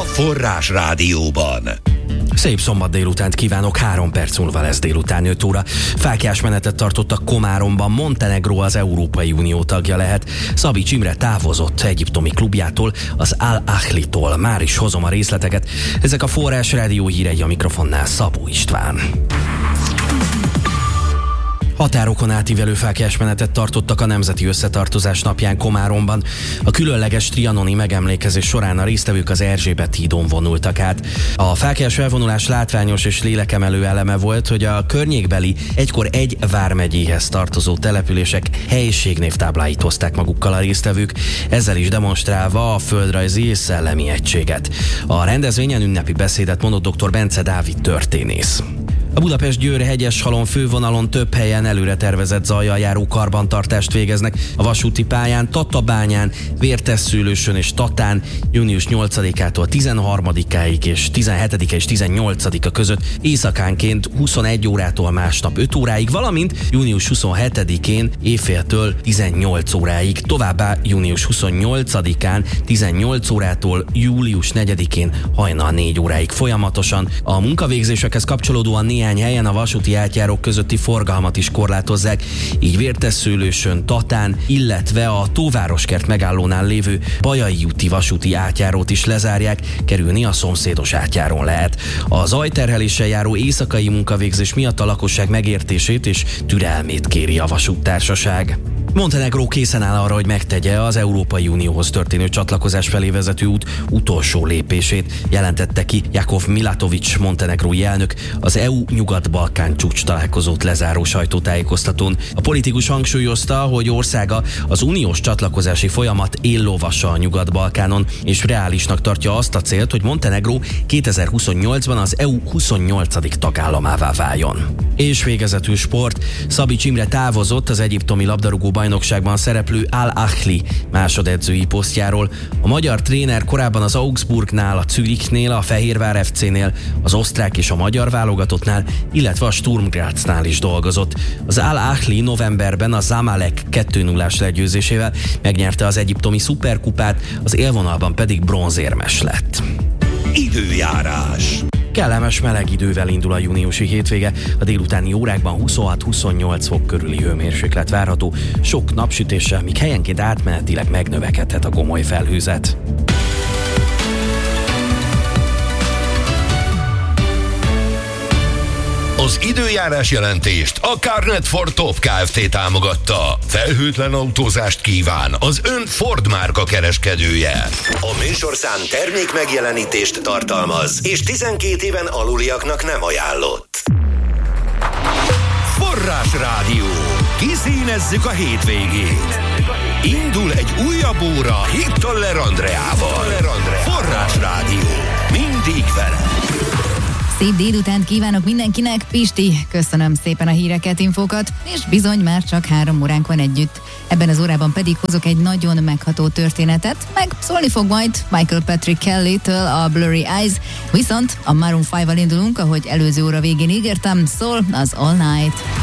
Forrás Rádióban. Szép szombat délutánt kívánok, 3 perc múlva lesz délután 5 óra. Fáklyásmenetet tartottak Komáromban, Montenegró az Európai Unió tagja lehet. Szabics Imre távozott egyiptomi klubjától, az Al-Ahlitól. Már is hozom a részleteket. Ezek a Forrás Rádió hírei, a mikrofonnál Szabó István. Határokon átívelő fáklyásmenetet tartottak a Nemzeti Összetartozás napján Komáromban. A különleges trianoni megemlékezés során a résztvevők az Erzsébet hídon vonultak át. A fáklyás felvonulás látványos és lélekemelő eleme volt, hogy a környékbeli, egykor egy vármegyéhez tartozó települések helyiségnévtábláit hozták magukkal a résztvevők, ezzel is demonstrálva a földrajzi és szellemi egységet. A rendezvényen ünnepi beszédet mondott dr. Bence Dávid történész. A Budapest-Győr-Hegyeshalom fővonalon több helyen előre tervezett zajjal járó karbantartást végeznek. A vasúti pályán, Tatabányán, Vértesszőlősön és Tatán június 8-ától 13-áig és 17-e és 18-a között éjszakánként 21 órától másnap 5 óráig, valamint június 27-én éjféltől 18 óráig, továbbá június 28-án 18 órától július 4-én hajnal 4 óráig folyamatosan. A munkavégzésekhez kapcsolódóan néhány helyen a vasúti átjárók közötti forgalmat is korlátozzák, így Vértesszőlősön, Tatán, illetve a Tóvároskert megállónál lévő Bajai úti vasúti átjárót is lezárják, kerülni a szomszédos átjárón lehet. A zajterheléssel járó éjszakai munkavégzés miatt a lakosság megértését és türelmét kéri a vasúttársaság. Montenegró készen áll arra, hogy megtegye az Európai Unióhoz történő csatlakozás felé vezető út utolsó lépését, jelentette ki Jakov Milatović montenegrói elnök az EU Nyugat-Balkán csúcs találkozót lezáró sajtótájékoztatón. A politikus hangsúlyozta, hogy országa az uniós csatlakozási folyamat éllovasa a Nyugat-Balkánon, és reálisnak tartja azt a célt, hogy Montenegró 2028-ban az EU 28. tagállamává váljon. És végezetül sport. Szabics Imre távozott az egyiptomi labdarúgó bajnokságban szereplő Al-Ahli másodedzői posztjáról. A magyar tréner korábban az Augsburgnál, a Zürichnél, a Fehérvár FC-nél, az osztrák és a magyar válogatottnál, illetve a Sturm Graznál is dolgozott. Az Al-Ahli novemberben a Zamalek 2-0-ás legyőzésével megnyerte az egyiptomi szuperkupát, az élvonalban pedig bronzérmes lett. Időjárás. Kellemes meleg idővel indul a júniusi hétvége, a délutáni órákban 26-28 fok körüli hőmérséklet várható, sok napsütéssel, míg helyenként átmenetileg megnövekedhet a gomoly felhőzet. Az időjárás jelentést a Carnet Ford Top Kft. Támogatta. Felhőtlen autózást kíván az ön Ford márka kereskedője. A műsorszám termék megjelenítést tartalmaz, és 12 éven aluliaknak nem ajánlott. Forrás Rádió. Kiszínezzük a hétvégét. Indul egy újabb óra Hitler Andreával. Forrás Rádió. Mindig vele. Szép délutánt kívánok mindenkinek, Pisti, köszönöm szépen a híreket, infókat, és bizony már csak 3 óránk van együtt. Ebben az órában pedig hozok egy nagyon megható történetet, meg szólni fog majd Michael Patrick Kelly-től a Blurry Eyes, viszont a Maroon 5-val indulunk, ahogy előző óra végén ígértem, szól az All Night.